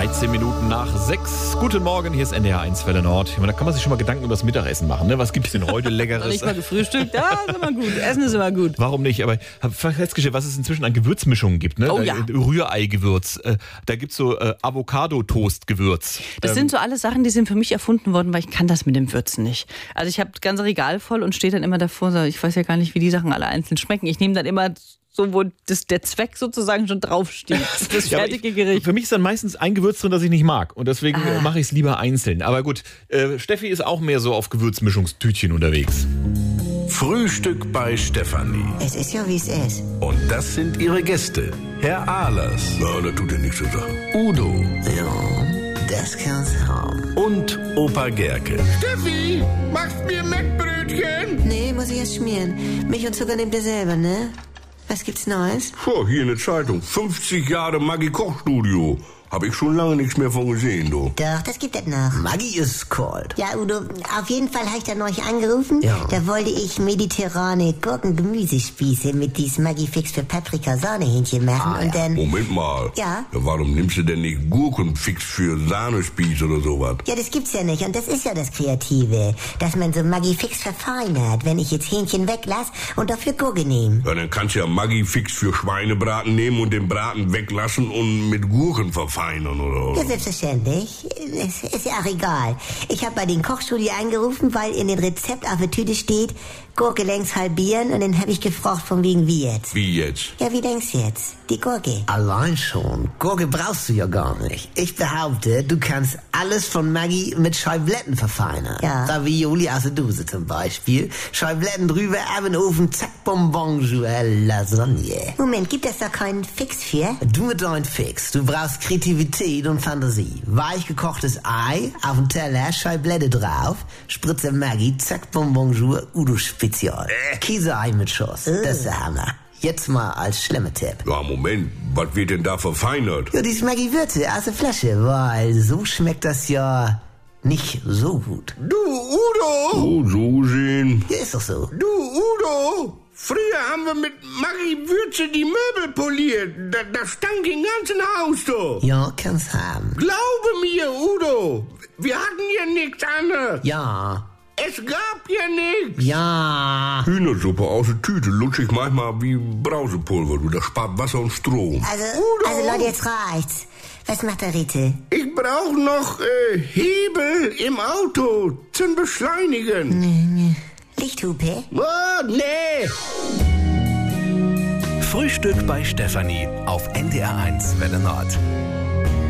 13 Minuten nach 6. Guten Morgen, hier ist NDR 1 Welle Nord. Da kann man sich schon mal Gedanken über das Mittagessen machen. Ne? Was gibt es denn heute Leckeres? Nicht mal gefrühstückt, ja, ist immer gut. Essen ist immer gut. Warum nicht? Aber ich habe festgestellt, was es inzwischen an Gewürzmischungen gibt. Ne? Oh ja. Rührei-Gewürz. Da gibt es so Avocado-Toast-Gewürz. Das sind so alles Sachen, die sind für mich erfunden worden, weil ich kann das mit dem Würzen nicht. Also ich habe das ganze Regal voll und stehe dann immer davor und sage, ich weiß ja gar nicht, wie die Sachen alle einzeln schmecken. Ich nehme dann immer so, wo der Zweck sozusagen schon draufsteht. Das fertige Gericht. Für mich ist dann meistens ein Gewürz drin, das ich nicht mag. Und deswegen mache ich es lieber einzeln. Aber gut, Steffi ist auch mehr so auf Gewürzmischungstütchen unterwegs. Frühstück bei Stefanie. Es ist ja, wie es ist. Und das sind ihre Gäste. Herr Ahlers. Na, da tut er nichts zu sagen. Udo. Ja, das kann's haben. Und Opa Gerke. Steffi, machst mir Mettbrötchen? Nee, muss ich erst schmieren. Milch und Zucker nehmt ihr selber, ne? Was gibt's Neues? Puh, hier in der Zeitung. 50 Jahre Maggi-Kochstudio. Hab ich schon lange nichts mehr von gesehen, du. Doch, das gibt es noch. Maggi ist kalt. Ja, Udo, auf jeden Fall habe ich da neulich angerufen. Ja. Da wollte ich mediterrane Gurken-Gemüsespieße mit diesem Maggi-Fix für Paprika-Sahnehähnchen machen. Und dann... Moment mal. Ja? Warum nimmst du denn nicht Gurkenfix für Sahnespieß oder sowas? Ja, das gibt's ja nicht. Und das ist ja das Kreative. Dass man so Maggi-Fix verfeinert, wenn ich jetzt Hähnchen weglasse und dafür Gurke nehme. Ja, dann kannst du ja Maggi-Fix für Schweinebraten nehmen und den Braten weglassen und mit Gurken verfeinern, oder? Ja, selbstverständlich. Es ist ja auch egal. Ich habe bei den Kochstudio angerufen, weil in dem Rezept auf der Tüte steht, Gurke längs halbieren. Und dann habe ich gefragt, von wegen wie jetzt. Wie jetzt? Ja, wie denkst du jetzt? Die Gurke. Allein schon. Gurke brauchst du ja gar nicht. Ich behaupte, du kannst alles von Maggi mit Scheibletten verfeinern. Ja. Ravioli aus der Dose zum Beispiel. Scheibletten drüber, ab in den Ofen, zack, bonbonjour, Lasagne. Moment, gibt es da keinen Fix für? Du mit deinem Fix. Du brauchst Kreativität und Fantasie. Weich gekochtes Ei, auf den Teller, Scheiblette drauf, Spritze Maggi, zack, bonbonjour, Udo Spezial. Käseei mit Schuss. Das ist der Hammer. Jetzt mal als Schlemmertipp. Ja, Moment. Was wird denn da verfeinert? Ja, die Maggi-Würze aus der Flasche, weil so schmeckt das ja nicht so gut. Du, Udo! Oh, so gesehen. Ja, ist doch so. Du, Udo! Früher haben wir mit Maggi-Würze die Möbel poliert. Da stank im ganzen Haus, du. Ja, kann's haben. Glaube mir, Udo. Wir hatten ja nichts anderes. Ja. Es gab ja nichts. Ja. Hühnersuppe aus der Tüte lutsche ich manchmal wie Brausepulver. Du, das spart Wasser und Strom. Also Leute, jetzt reicht's. Was macht der Ritte? Ich brauche noch Hebel im Auto zum Beschleunigen. Lichthupe? Oh, nee. Frühstück bei Stefanie auf NDR 1 Welle Nord.